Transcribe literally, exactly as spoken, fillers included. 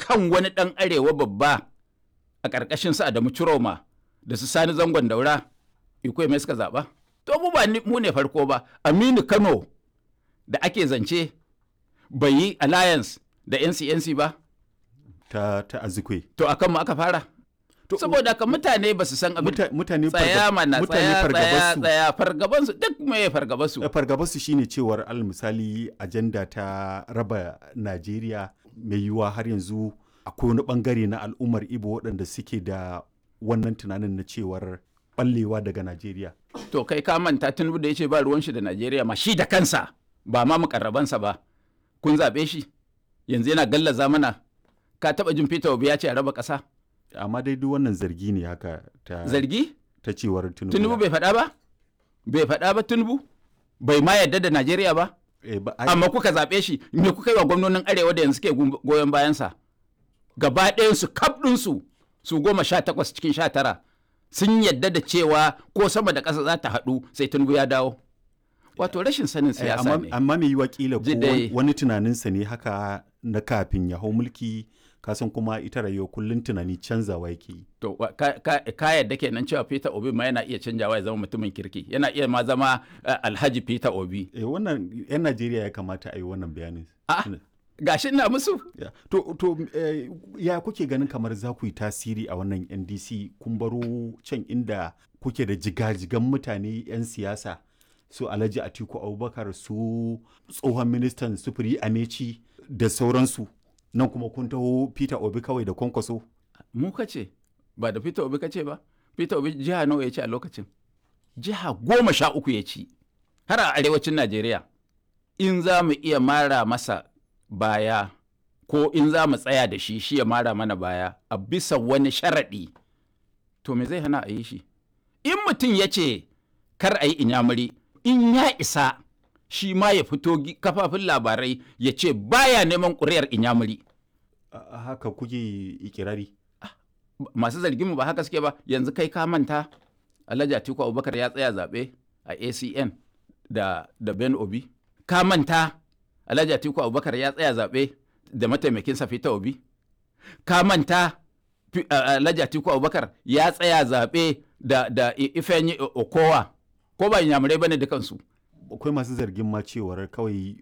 kan wani ɗan arewa babba a ƙarƙashin su Adamu Ciroma da su Sani Zangon Daura Ikwe mai suka zaɓa. To mu ba mu ne farko ba. Aminu Kano da ake zance bai yi alliance da N C N C ba. Ta, ta Azikwe. To akan mu aka fara. To, saboda haka mutane ba su san abin mutane tsaya mana tsaya tsaya tsaya fargabansu duk mai fargabansu. Fargabansu shine cewar al misali ajanda ta raba Najeriya mai yiwuwa har yanzu akwai wani bangare na al'ummar Ibo waɗanda suke da wannan tunanin na cewar ballewa daga Najeriya. To kai ka manta Tinubu da yace ba ruwan shi da Najeriya ma shi da kansa ba ma mukarrabansa ba. Kun zabe shi yanzu yana gallaza mana. Ka taba jin Peter Obi ya ce a raba ƙasa? Amma dai duk wannan zargi ne haka ta zargi ta cewar Tinubu. Tinubu bai faɗa ba? Bai faɗa ba Tinubu? Bai ma yarda da Najeriya ba? Eh, ba ai... Amma kuka zaɓe shi me kuka yi wa gwamnonin Arewa da yanzu ke goyon bayansa? Gaba ɗayansu kaf ɗinsu su goma sha takwas cikin sha tara sun yarda da cewa ko sama da ƙasa za ta haɗu sai Tinubu ya dawo. Wato rashin sanin siyasa eh, ne. Amma mai yi wakila ko wani tunaninsa ne haka na kafin ya hau mulki kasan kuma ita rayuwa kullum tunani canzawa yake yi. To ka, ka, ka yadda kenan cewa Peter Obi ma yana iya canjawa ya zama mutumin kirki yana iya ma zama uh, Alhaji Peter Obi. Eh, wannan 'yan Najeriya ya kamata a yi wannan bayanin. Ah, gashi na musu. Yeah. To, to eh, ya kuke ganin kamar za ku yi tasiri a wannan N D C kun baro can inda kuke da jigajigan mutane 'yan siyasa su Alhaji Atiku Abubakar su tsohon ministan sufuri Amechi da sauransu. Nan kuma kun taho Peter Obi kawai da Kwankwaso. Mu kace ba da Peter Obi kace ba. Peter Obi jiha nawa ya ci a lokacin? Jiha goma sha uku ya ci. Har a arewacin Najeriya. In za mu iya mara masa baya ko in za mu tsaya da shi shi ya mara mana baya a bisa wani sharaɗi. To me zai hana a yi shi? In mutum ya ce kar a yi inyamuri in ya isa shi ma ya fito kafafin labarai ya ce baya neman ƙuri'ar inyamuri. Haka kuke ikirari? Masu zarginmu ba haka suke ba. Yanzu kai ka manta Alhaji Atiku Abubakar ya tsaya zaɓe a A C N da, da Ben Obi. Ka manta Alhaji Atiku Abubakar ya tsaya zaɓe da mataimakinsa Peter Obi. Ka manta Alhaji Atiku Abubakar ya tsaya zaɓe da, da Ifeanyi Okowa. Ko ba inyamurai ba ne dukansu? Akwai masu zargin ma cewar kawai